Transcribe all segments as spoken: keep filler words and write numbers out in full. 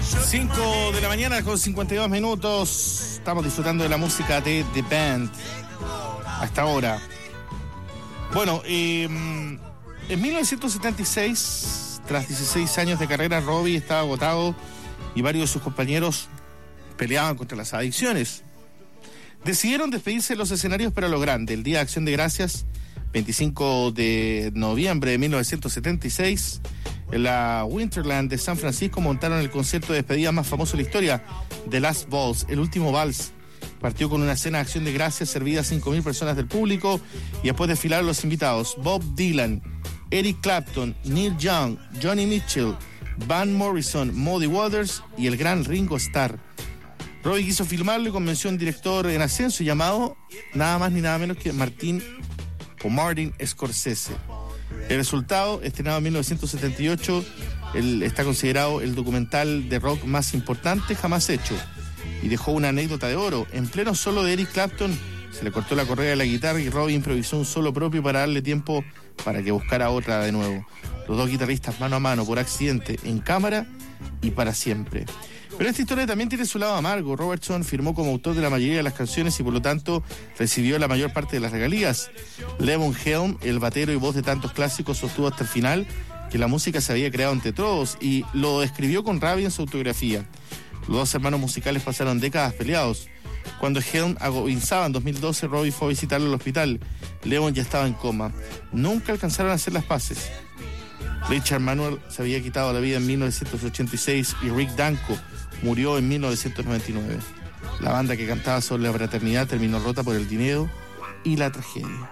cinco de la mañana con cincuenta y dos minutos. Estamos disfrutando de la música de The Band hasta ahora. Bueno, eh, en mil novecientos setenta y seis, tras dieciséis años de carrera, Robbie estaba agotado y varios de sus compañeros peleaban contra las adicciones. Decidieron despedirse de los escenarios, pero a lo grande. El Día de Acción de Gracias, veinticinco de noviembre de mil novecientos setenta y seis, en la Winterland de San Francisco montaron el concierto de despedida más famoso de la historia, The Last Waltz, el último vals. Partió con una cena de acción de gracias servida a cinco mil personas del público y después desfilaron los invitados: Bob Dylan, Eric Clapton, Neil Young, Johnny Mitchell, Van Morrison, Muddy Waters y el gran Ringo Starr. Robbie quiso filmarlo y convenció a un director en ascenso llamado nada más ni nada menos que Martin o Martin Scorsese. El resultado, estrenado en mil novecientos setenta y ocho, el, está considerado el documental de rock más importante jamás hecho y dejó una anécdota de oro. En pleno solo de Eric Clapton se le cortó la correa de la guitarra y Robbie improvisó un solo propio para darle tiempo para que buscara otra de nuevo. Los dos guitarristas mano a mano por accidente, en cámara y para siempre. Pero esta historia también tiene su lado amargo. Robertson firmó como autor de la mayoría de las canciones y por lo tanto recibió la mayor parte de las regalías. Levon Helm, el batero y voz de tantos clásicos, sostuvo hasta el final que la música se había creado entre todos y lo describió con rabia en su autografía. Los dos hermanos musicales pasaron décadas peleados. Cuando Helm agonizaba en dos mil doce, Robbie fue a visitarlo al hospital. Levon ya estaba en coma. Nunca alcanzaron a hacer las paces. Richard Manuel se había quitado la vida en mil novecientos ochenta y seis y Rick Danko murió en mil novecientos noventa y nueve. La banda que cantaba sobre la fraternidad terminó rota por el dinero y la tragedia.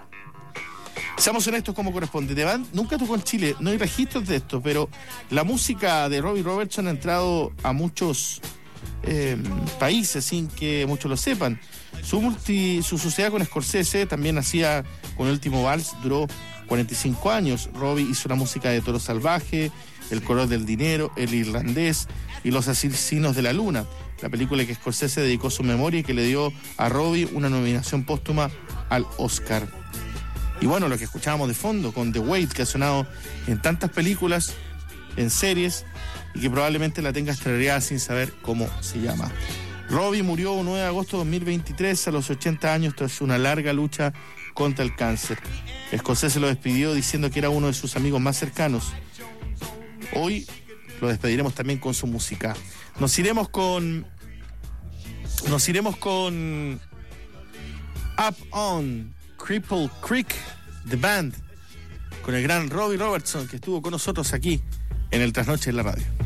Seamos honestos como corresponde. The Band nunca tocó en Chile, no hay registros de esto, pero la música de Robbie Robertson ha entrado a muchos eh, países sin que muchos lo sepan. Su, multi, su sociedad con Scorsese también hacía con el último vals, duró cuarenta y cinco años. Robbie hizo la música de Toro Salvaje, El color del dinero, El irlandés y Los asesinos de la luna, la película que Scorsese dedicó su memoria y que le dio a Robbie una nominación póstuma al Oscar. Y bueno, lo que escuchábamos de fondo con The Wait, que ha sonado en tantas películas, en series, y que probablemente la tengas tarareada sin saber cómo se llama. Robbie murió el nueve de agosto de dos mil veintitrés a los ochenta años tras una larga lucha contra el cáncer. Scorsese lo despidió diciendo que era uno de sus amigos más cercanos. Hoy lo despediremos también con su música. Nos iremos con... Nos iremos con... Up On, Cripple Creek, The Band, con el gran Robbie Robertson, que estuvo con nosotros aquí en el Trasnoche en la Radio.